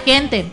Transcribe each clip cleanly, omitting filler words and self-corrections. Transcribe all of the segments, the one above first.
gente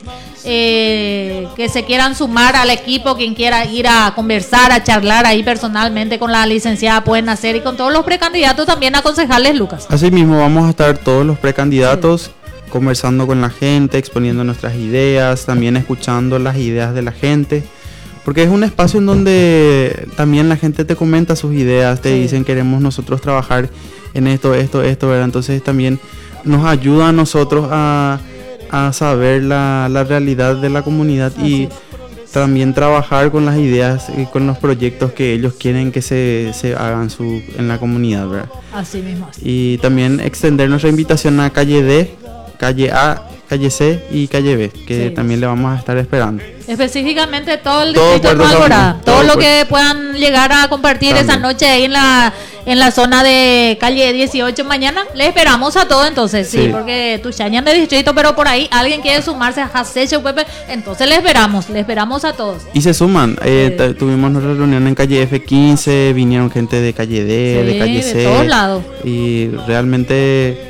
que se quieran sumar al equipo, quien quiera ir a conversar, a charlar ahí personalmente con la licenciada, pueden hacer, y con todos los precandidatos también a concejales, Lucas. Así mismo vamos a estar todos los precandidatos conversando con la gente, exponiendo nuestras ideas, también escuchando las ideas de la gente, porque es un espacio en donde también la gente te comenta sus ideas, te dicen queremos nosotros trabajar en esto, ¿verdad? Entonces también nos ayuda a nosotros a saber la realidad de la comunidad y también trabajar con las ideas y con los proyectos que ellos quieren que se hagan en la comunidad, ¿verdad? Así mismo. Y también extender nuestra invitación a calle D, calle A, calle C y calle B, que también le vamos a estar esperando. Específicamente todo el distrito de Nueva Alborada, todo lo que puedan llegar a compartir también esa noche ahí en la zona de calle 18 mañana, les esperamos a todos entonces, sí, porque tu chañan de distrito, pero por ahí alguien quiere sumarse a Jasecho, Pepe, entonces les esperamos a todos. Y se suman, tuvimos nuestra reunión en calle F15, vinieron gente de calle D, de calle C, de todos lados. Y realmente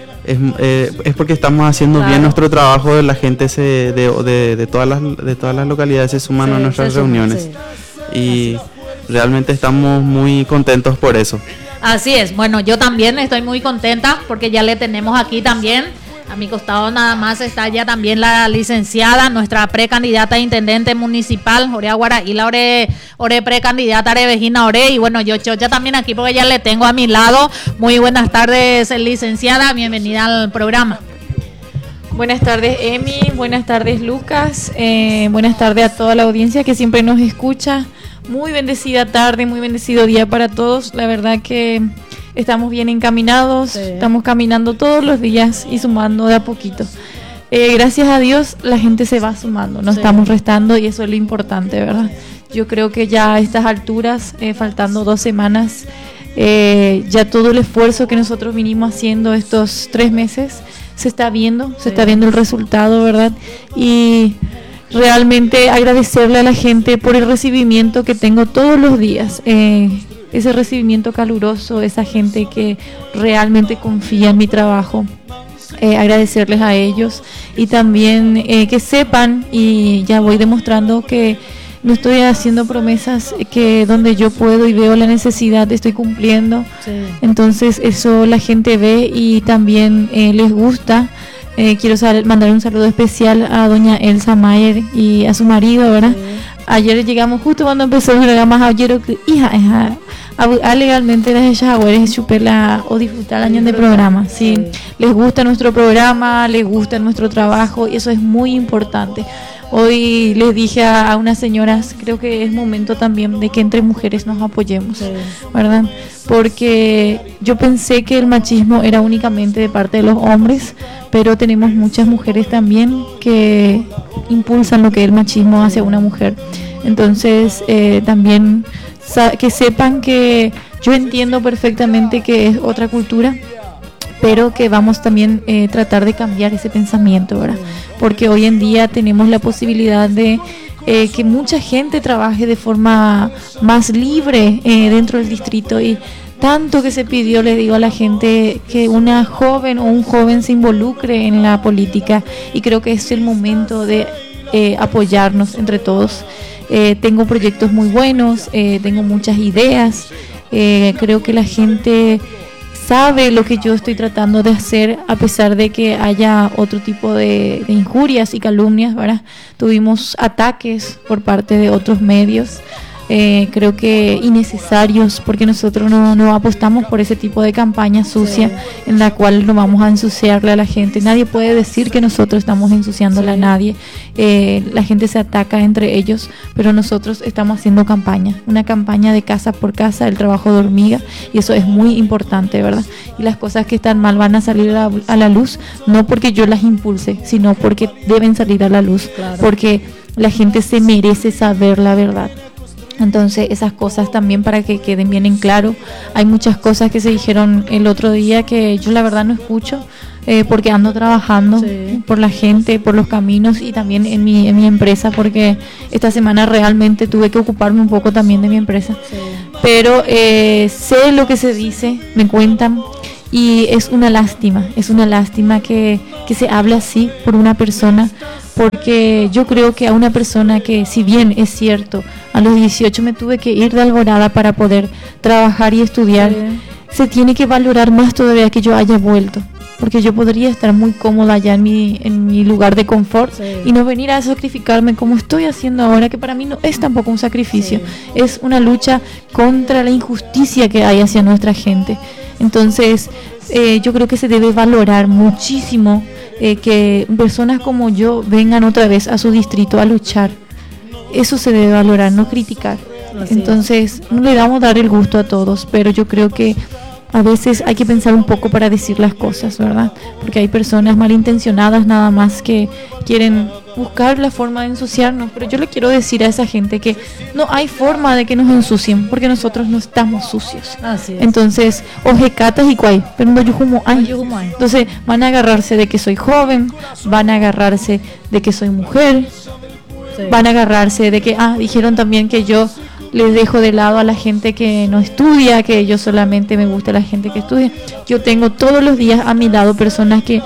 es porque estamos haciendo bien nuestro trabajo, de la gente de todas las localidades se suman a nuestras reuniones y realmente estamos muy contentos por eso. Así es, bueno, yo también estoy muy contenta porque ya le tenemos aquí también, a mi costado nada más está ya también la licenciada, nuestra precandidata a intendente municipal, Orea Guaraíla, ore precandidata Arevejina Ore, y bueno, yo Chocha también aquí porque ya le tengo a mi lado. Muy buenas tardes, licenciada, bienvenida al programa. Buenas tardes, Emi, buenas tardes, Lucas, buenas tardes a toda la audiencia que siempre nos escucha. Muy bendecida tarde, muy bendecido día para todos. La verdad que estamos bien encaminados, estamos caminando todos los días y sumando de a poquito. Gracias a Dios la gente se va sumando, no estamos restando y eso es lo importante, ¿verdad? Yo creo que ya a estas alturas, faltando 2 semanas, ya todo el esfuerzo que nosotros vinimos haciendo estos 3 meses se está viendo el resultado, ¿verdad? Y realmente agradecerle a la gente por el recibimiento que tengo todos los días, ese recibimiento caluroso, esa gente que realmente confía en mi trabajo, agradecerles a ellos y también que sepan, y ya voy demostrando que no estoy haciendo promesas, que donde yo puedo y veo la necesidad estoy cumpliendo, entonces eso la gente ve y también les gusta. Quiero mandar un saludo especial a doña Elsa Mayer y a su marido, ¿verdad? Ayer llegamos justo cuando empezó el programa, ayer hija legalmente las ellas agüeres chupela o disfrutar el año de programa, sí, les gusta nuestro programa, les gusta nuestro trabajo y eso es muy importante. Hoy les dije a unas señoras, creo que es momento también de que entre mujeres nos apoyemos, ¿verdad? Porque yo pensé que el machismo era únicamente de parte de los hombres, pero tenemos muchas mujeres también que impulsan lo que es el machismo hacia una mujer. Entonces, también que sepan que yo entiendo perfectamente que es otra cultura, pero que vamos también tratar de cambiar ese pensamiento, ¿verdad? Porque hoy en día tenemos la posibilidad de que mucha gente trabaje de forma más libre dentro del distrito, y tanto que se pidió, le digo a la gente, que una joven o un joven se involucre en la política, y creo que es el momento de apoyarnos entre todos. Tengo proyectos muy buenos, tengo muchas ideas, creo que la gente sabe lo que yo estoy tratando de hacer, a pesar de que haya otro tipo de injurias y calumnias, ¿verdad? Tuvimos ataques por parte de otros medios, creo que innecesarios, porque nosotros no apostamos por ese tipo de campaña sucia en la cual no vamos a ensuciarle a la gente. Nadie puede decir que nosotros estamos ensuciándole a nadie. La gente se ataca entre ellos, pero nosotros estamos haciendo una campaña de casa por casa, el trabajo de hormiga, y eso es muy importante, ¿verdad? Y las cosas que están mal van a salir a la luz, no porque yo las impulse, sino porque deben salir a la luz, porque la gente se merece saber la verdad. Entonces esas cosas también, para que queden bien en claro. Hay muchas cosas que se dijeron el otro día que yo la verdad no escucho, porque ando trabajando por la gente, por los caminos, y también en mi empresa, porque esta semana realmente tuve que ocuparme un poco también de mi empresa. Pero sé lo que se dice, me cuentan, Y es una lástima que se hable así por una persona, porque yo creo que a una persona que, si bien es cierto, a los 18 me tuve que ir de Alborada para poder trabajar y estudiar, se tiene que valorar más todavía que yo haya vuelto, porque yo podría estar muy cómoda allá en mi lugar de confort y no venir a sacrificarme como estoy haciendo ahora, que para mí no es tampoco un sacrificio, es una lucha contra la injusticia que hay hacia nuestra gente. Entonces yo creo que se debe valorar muchísimo que personas como yo vengan otra vez a su distrito a luchar. Eso se debe valorar, no criticar. Entonces no le damos dar el gusto a todos, pero yo creo que a veces hay que pensar un poco para decir las cosas, ¿verdad? Porque hay personas malintencionadas nada más que quieren buscar la forma de ensuciarnos, pero yo le quiero decir a esa gente que no hay forma de que nos ensucien, porque nosotros no estamos sucios. Así es. Entonces, ojecatas y cuay, pero no yo como hay. Entonces, van a agarrarse de que soy joven, van a agarrarse de que soy mujer, van a agarrarse de que, dijeron también que yo les dejo de lado a la gente que no estudia, que yo solamente me gusta la gente que estudia. Yo tengo todos los días a mi lado personas que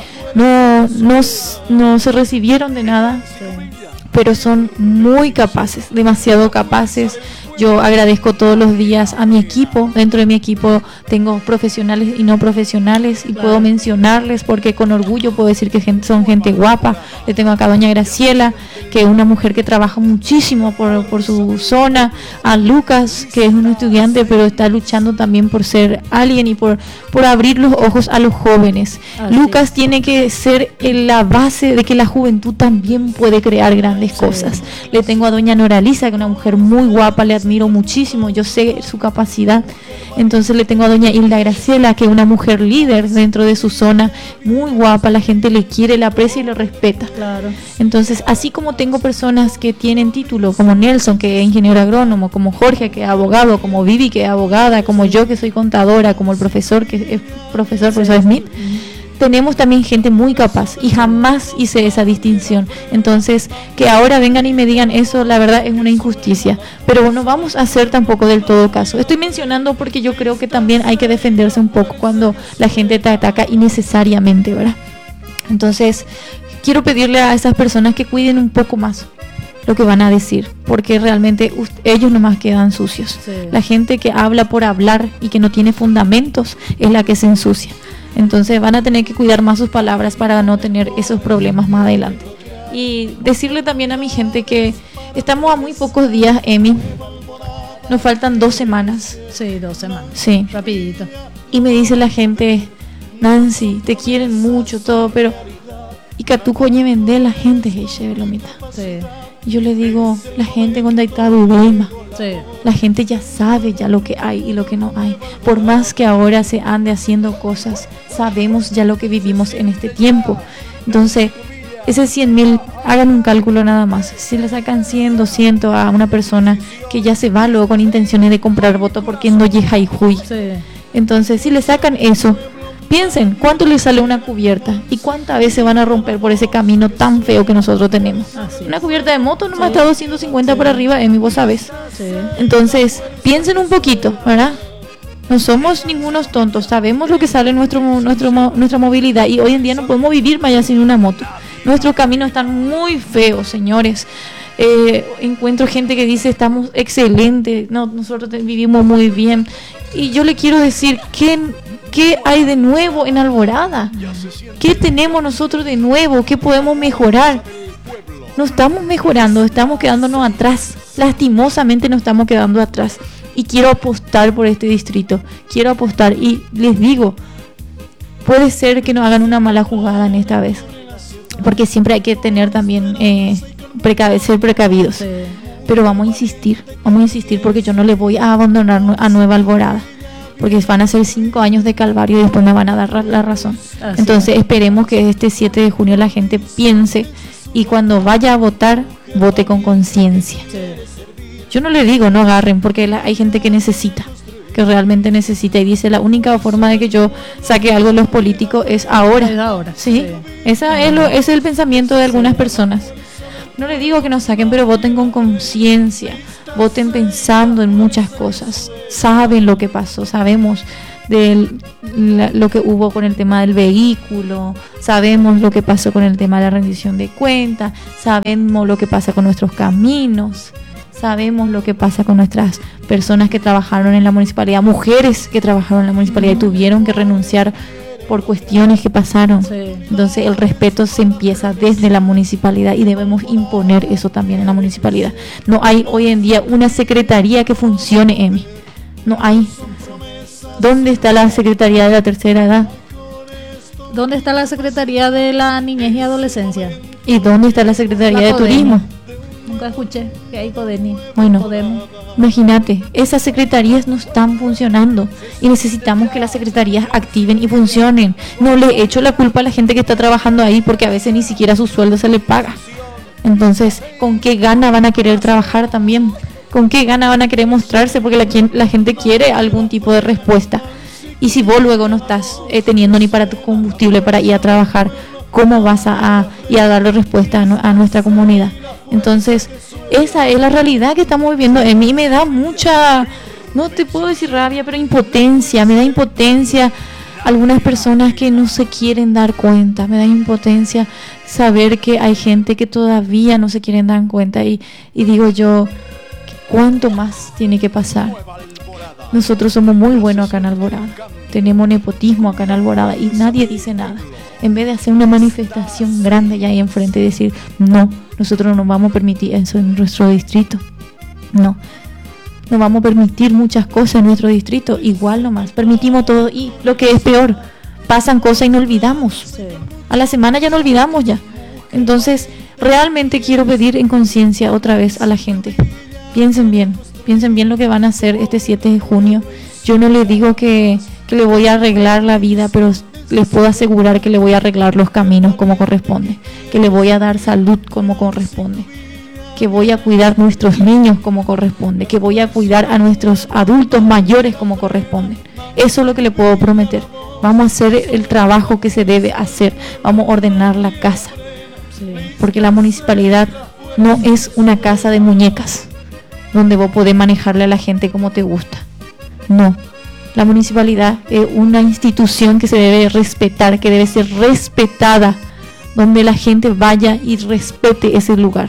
no se recibieron de nada, pero son muy capaces, demasiado capaces. Yo agradezco todos los días a mi equipo. Dentro de mi equipo tengo profesionales y no profesionales, y puedo mencionarles porque con orgullo puedo decir que son gente guapa. Le tengo acá a doña Graciela, que es una mujer que trabaja muchísimo por su zona, a Lucas, que es un estudiante pero está luchando también por ser alguien y por abrir los ojos a los jóvenes. Lucas tiene que ser la base de que la juventud también puede crear grandes cosas. Le tengo a doña Noralisa, que es una mujer muy guapa, le admiro muchísimo, yo sé su capacidad. Entonces le tengo a doña Hilda Graciela, que es una mujer líder dentro de su zona, muy guapa, la gente le quiere, le aprecia y le respeta. Entonces, así como tengo personas que tienen título, como Nelson, que es ingeniero agrónomo, como Jorge, que es abogado, como Vivi, que es abogada, como yo, que soy contadora, como el profesor, que es profesor Smith, tenemos también gente muy capaz y jamás hice esa distinción. Entonces, que ahora vengan y me digan eso, la verdad es una injusticia, pero no vamos a hacer tampoco del todo caso. Estoy mencionando porque yo creo que también hay que defenderse un poco cuando la gente te ataca innecesariamente, ¿verdad? Entonces, quiero pedirle a esas personas que cuiden un poco más lo que van a decir, porque realmente ellos nomás quedan sucios. La gente que habla por hablar y que no tiene fundamentos es la que se ensucia. Entonces van a tener que cuidar más sus palabras para no tener esos problemas más adelante. Y decirle también a mi gente que estamos a muy pocos días, Emi. Nos faltan 2 semanas. Sí, 2 semanas. Sí. Rapidito. Y me dice la gente, Nancy, te quieren mucho, todo, pero... Y que tú coño vende la gente, Lomita. Sí. Y yo le digo, la gente cuando hay Duema. Sí. La gente ya sabe ya lo que hay y lo que no hay. Por más que ahora se ande haciendo cosas, sabemos ya lo que vivimos en este tiempo. Entonces, ese 100,000, hagan un cálculo nada más. Si le sacan 100, 200 a una persona que ya se va luego con intenciones de comprar voto porque no llega y huy. Entonces, si le sacan eso, piensen cuánto les sale una cubierta y cuántas veces van a romper por ese camino tan feo que nosotros tenemos. Una cubierta de moto nomás está 250 por arriba, Emi, vos sabes. Entonces, piensen un poquito, ¿verdad? No somos ningunos tontos, sabemos lo que sale nuestra movilidad, y hoy en día no podemos vivir más allá sin una moto. Nuestros caminos están muy feos, señores. Encuentro gente que dice estamos excelentes, no, nosotros vivimos muy bien, y yo le quiero decir ¿qué hay de nuevo en Alborada? ¿Qué tenemos nosotros de nuevo? ¿Qué podemos mejorar? No estamos mejorando, estamos quedándonos atrás. Lastimosamente nos estamos quedando atrás. Y quiero apostar por este distrito. Quiero apostar. Y les digo, puede ser que nos hagan una mala jugada en esta vez. Porque siempre hay que tener también, ser precavidos. Pero vamos a insistir porque yo no le voy a abandonar a Nueva Alborada. Porque van a ser 5 años de calvario y después me van a dar la razón. Entonces esperemos que este 7 de junio la gente piense y cuando vaya a votar, vote con conciencia. Yo no le digo no agarren, porque hay gente que necesita, que realmente necesita, y dice la única forma de que yo saque algo de los políticos es ahora. ¿Sí? Ese es el pensamiento de algunas personas. No le digo que nos saquen, pero voten con conciencia. Voten pensando en muchas cosas. Saben lo que pasó, sabemos. lo que hubo con el tema del vehículo, sabemos lo que pasó con el tema de la rendición de cuentas, sabemos lo que pasa con nuestros caminos, sabemos lo que pasa con nuestras personas que trabajaron en la municipalidad, mujeres que trabajaron en la municipalidad y tuvieron que renunciar por cuestiones que pasaron. Sí. Entonces el respeto se empieza desde la municipalidad y debemos imponer eso también en la municipalidad. No hay hoy en día una secretaría que funcione, Emi. No hay. ¿Dónde está la Secretaría de la Tercera Edad? ¿Dónde está la Secretaría de la Niñez y Adolescencia? ¿Y dónde está la Secretaría de Turismo? Nunca escuché que hay CODENI. Bueno, imagínate, esas secretarías no están funcionando y necesitamos que las secretarías activen y funcionen. No le echo la culpa a la gente que está trabajando ahí porque a veces ni siquiera su sueldo se le paga. Entonces, ¿con qué gana van a querer trabajar también? ¿Con qué gana van a querer mostrarse? Porque la gente quiere algún tipo de respuesta. Y si vos luego no estás teniendo ni para tu combustible para ir a trabajar, ¿cómo vas a darle respuesta a nuestra comunidad? Entonces, esa es la realidad que estamos viviendo. A mí me da mucha, no te puedo decir rabia, pero impotencia. Me da impotencia algunas personas que no se quieren dar cuenta. Me da impotencia saber que hay gente que todavía no se quieren dar cuenta. Y digo yo, ¿cuánto más tiene que pasar? Nosotros somos muy buenos acá en Alborada. Tenemos nepotismo acá en Alborada y nadie dice nada. En vez de hacer una manifestación grande ya ahí enfrente y decir, no, nosotros no vamos a permitir eso en nuestro distrito. No vamos a permitir muchas cosas en nuestro distrito. Igual nomás, permitimos todo y lo que es peor, pasan cosas y no olvidamos. Sí. A la semana ya no olvidamos ya. Entonces, realmente quiero pedir en conciencia otra vez a la gente. Piensen bien lo que van a hacer este 7 de junio. Yo no les digo que le voy a arreglar la vida, pero les puedo asegurar que le voy a arreglar los caminos como corresponde, que le voy a dar salud como corresponde, que voy a cuidar nuestros niños como corresponde, que voy a cuidar a nuestros adultos mayores como corresponde. Eso es lo que le puedo prometer. Vamos a hacer el trabajo que se debe hacer, vamos a ordenar la casa, porque la municipalidad no es una casa de muñecas donde vos podés manejarle a la gente como te gusta. No, la municipalidad es una institución que se debe respetar, que debe ser respetada, donde la gente vaya y respete ese lugar.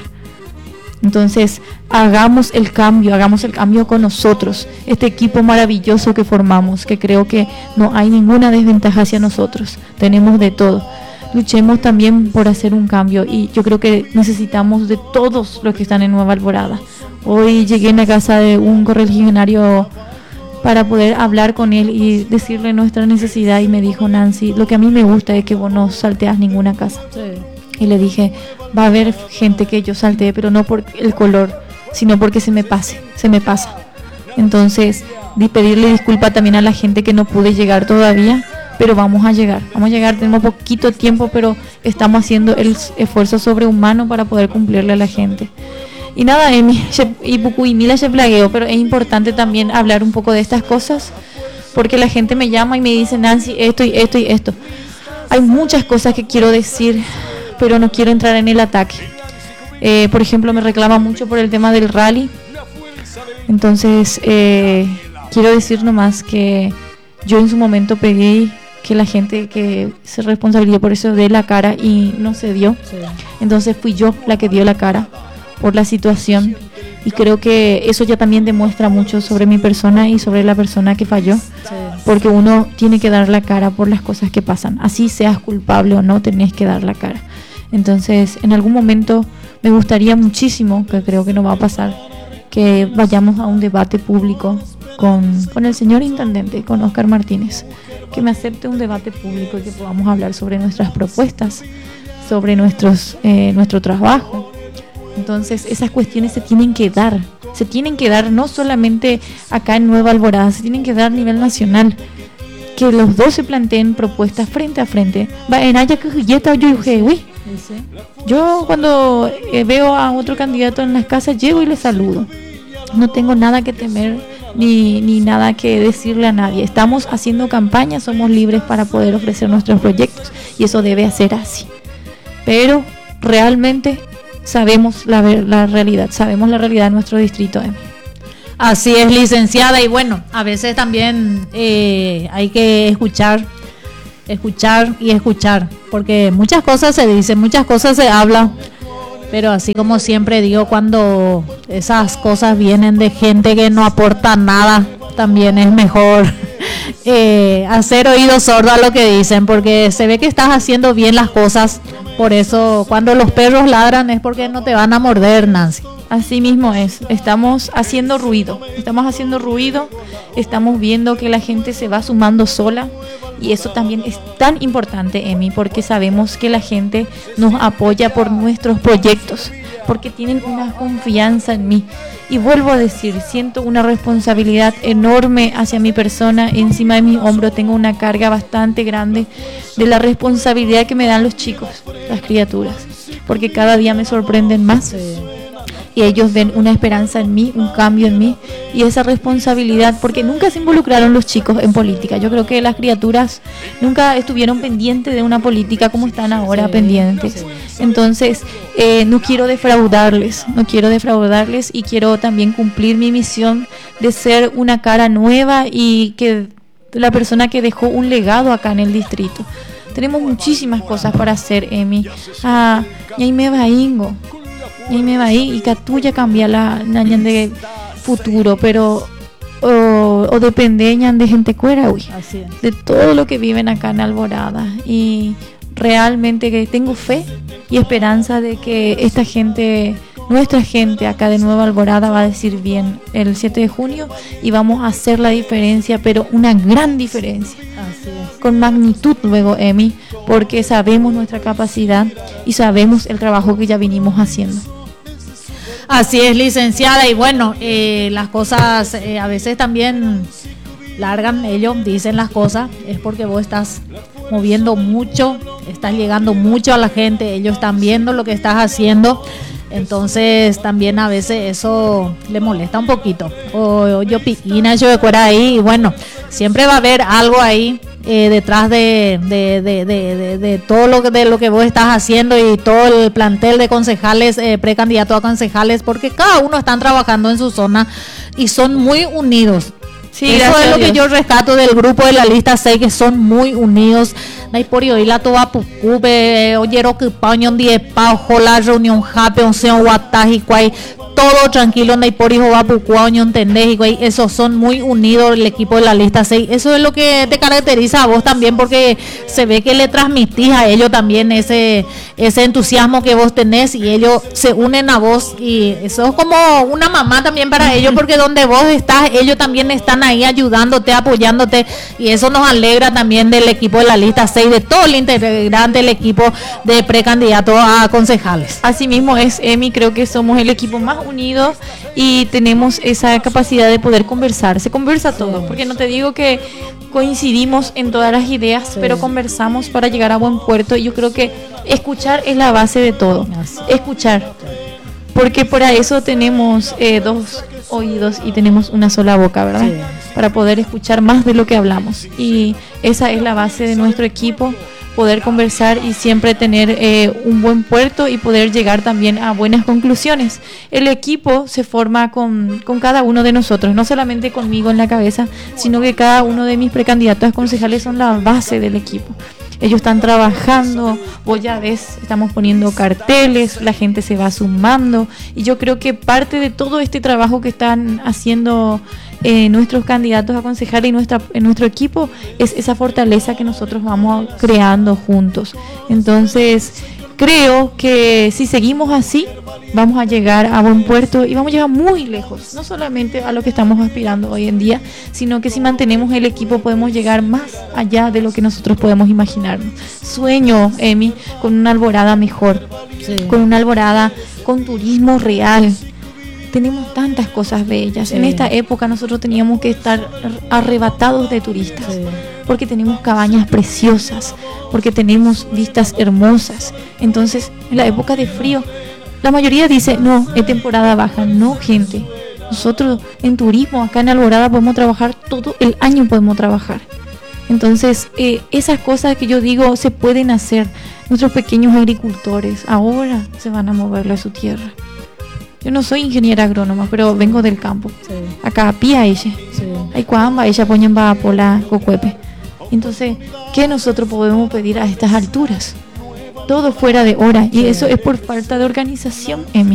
Entonces, hagamos el cambio con nosotros, este equipo maravilloso que formamos, que creo que no hay ninguna desventaja hacia nosotros, tenemos de todo. Luchemos también por hacer un cambio y yo creo que necesitamos de todos los que están en Nueva Alborada. Hoy llegué en la casa de un correligionario para poder hablar con él y decirle nuestra necesidad y me dijo, Nancy, lo que a mí me gusta es que vos no salteas ninguna casa. Sí. Y le dije, va a haber gente que yo saltee, pero no por el color, sino porque se me pasa. Entonces, pedirle disculpa también a la gente que no pude llegar todavía, pero vamos a llegar, tenemos poquito tiempo, pero estamos haciendo el esfuerzo sobrehumano para poder cumplirle a la gente. Y nada, y Mila se plagueó, pero es importante también hablar un poco de estas cosas, porque la gente me llama y me dice, Nancy, esto y esto y esto. Hay muchas cosas que quiero decir, pero no quiero entrar en el ataque. Por ejemplo, me reclama mucho por el tema del rally. Entonces, quiero decir nomás que yo en su momento pedí que la gente que se responsabilizó por eso dé la cara y no se dio. Sí. Entonces fui yo la que dio la cara por la situación y creo que eso ya también demuestra mucho sobre mi persona y sobre la persona que falló. Sí. Porque uno tiene que dar la cara por las cosas que pasan, así seas culpable o no, tenés que dar la cara. Entonces, en algún momento me gustaría muchísimo, que creo que no va a pasar, que vayamos a un debate público con el señor intendente, con Oscar Martínez, que me acepte un debate público y que podamos hablar sobre nuestras propuestas, sobre nuestro trabajo. Entonces, esas cuestiones se tienen que dar no solamente acá en Nueva Alborada, se tienen que dar a nivel nacional, que los dos se planteen propuestas frente a frente. Yo cuando veo a otro candidato en las casas, llego y le saludo. No tengo nada que temer ni nada que decirle a nadie. Estamos haciendo campaña, somos libres para poder ofrecer nuestros proyectos y eso debe ser así. Pero realmente sabemos la realidad de nuestro distrito. Así es, licenciada, y bueno, a veces también hay que escuchar y escuchar, porque muchas cosas se dicen, muchas cosas se hablan, pero así como siempre digo, cuando esas cosas vienen de gente que no aporta nada, también es mejor hacer oído sordo a lo que dicen, porque se ve que estás haciendo bien las cosas. Por eso cuando los perros ladran es porque no te van a morder, Nancy. Así mismo es, estamos haciendo ruido, estamos viendo que la gente se va sumando sola, y eso también es tan importante, Emi, porque sabemos que la gente nos apoya por nuestros proyectos, porque tienen una confianza en mí. Y vuelvo a decir, siento una responsabilidad enorme hacia mi persona. Encima de mi hombro tengo una carga bastante grande de la responsabilidad que me dan los chicos, las criaturas, porque cada día me sorprenden más. Sí. Y ellos ven una esperanza en mí, un cambio en mí, y esa responsabilidad, porque nunca se involucraron los chicos en política. Yo creo que las criaturas nunca estuvieron pendientes de una política como están ahora pendientes. Sí. Entonces, no quiero defraudarles, y quiero también cumplir mi misión de ser una cara nueva y que la persona que dejó un legado acá en el distrito. Tenemos muchísimas cosas para hacer, Emi. Y ahí me va Ingo. Y me va ahí y que tuya cambia la nañan de futuro, pero o dependeñan de gente cuera, de todo lo que viven acá en Alborada. Y realmente que tengo fe y esperanza de que esta gente, nuestra gente acá de Nueva Alborada, va a decir bien el 7 de junio y vamos a hacer la diferencia, pero una gran diferencia. Así es. Con magnitud luego, Emi, porque sabemos nuestra capacidad y sabemos el trabajo que ya vinimos haciendo. Así es, licenciada, y bueno, las cosas a veces también largan, ellos dicen las cosas, es porque vos estás moviendo mucho, estás llegando mucho a la gente, ellos están viendo lo que estás haciendo, entonces también a veces eso le molesta un poquito, o yo piquina, yo de fuera ahí, y bueno, siempre va a haber algo ahí detrás de todo lo que vos estás haciendo y todo el plantel de concejales, precandidatos a concejales, porque cada uno están trabajando en su zona y son muy unidos. Sí, eso es lo que yo rescato del grupo de la lista 6, que son muy unidos. Naiporio y la toba pucube, oyero que pañón die pajo la reunión jape, o sea, guataji, cuay, todo tranquilo, Naiporio va pucuaño, entendés, y güey, esos son muy unidos el equipo de la lista 6. Eso es lo que te caracteriza a vos también, porque se ve que le transmitís a ellos también ese entusiasmo que vos tenés, y ellos se unen a vos, y eso es como una mamá también para ellos, porque donde vos estás, ellos también están ahí ayudándote, apoyándote, y eso nos alegra también del equipo de la lista 6, de todo el integrante del equipo de precandidatos a concejales. Así mismo es, Emi, creo que somos el equipo más unidos y tenemos esa capacidad de poder conversar. Se conversa todo, porque no te digo que coincidimos en todas las ideas, pero conversamos para llegar a buen puerto, y yo creo que escuchar es la base de todo. Escuchar, porque para eso tenemos dos oídos y tenemos una sola boca, ¿verdad? Sí. Para poder escuchar más de lo que hablamos, y esa es la base de nuestro equipo, poder conversar y siempre tener un buen puerto y poder llegar también a buenas conclusiones. El equipo se forma con cada uno de nosotros, no solamente conmigo en la cabeza, sino que cada uno de mis precandidatos a concejales son la base del equipo. Ellos están trabajando, vos ya ves, estamos poniendo carteles, la gente se va sumando, y yo creo que parte de todo este trabajo que están haciendo nuestros candidatos a concejales y nuestro equipo es esa fortaleza que nosotros vamos creando juntos. Entonces, creo que si seguimos así, vamos a llegar a buen puerto y vamos a llegar muy lejos, no solamente a lo que estamos aspirando hoy en día, sino que si mantenemos el equipo podemos llegar más allá de lo que nosotros podemos imaginarnos. Sueño, Emi, con una Alborada mejor, con una Alborada con turismo real. Tenemos tantas cosas bellas. En esta época nosotros teníamos que estar arrebatados de turistas, porque tenemos cabañas preciosas, porque tenemos vistas hermosas. Entonces, en la época de frío, la mayoría dice, no, es temporada baja. No, gente, nosotros en turismo acá en Alborada podemos trabajar todo el año, podemos trabajar. Entonces, esas cosas que yo digo se pueden hacer. Nuestros pequeños agricultores ahora se van a moverle a su tierra. Yo no soy ingeniera agrónoma, pero vengo del campo. acá pía ella. Hay cuamba ella ponen va por la cocuepe. Entonces, ¿qué nosotros podemos pedir a estas alturas? Todo fuera de hora, y eso es por falta de organización, Emi.